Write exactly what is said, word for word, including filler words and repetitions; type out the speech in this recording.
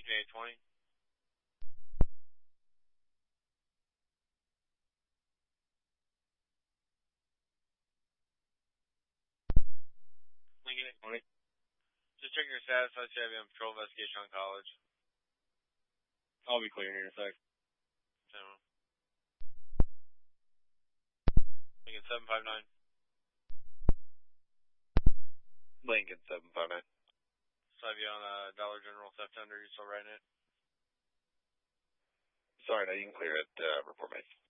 Lincoln eight twenty. Lincoln eight twenty. Just checking your status. I see I have a patrol investigation on college. I'll be clear here in a sec. General. Lincoln seven five nine. Lincoln seven five nine. So I have you on a Dollar General theft under. You still writing it? Sorry, no, you can clear it. Uh, report mate.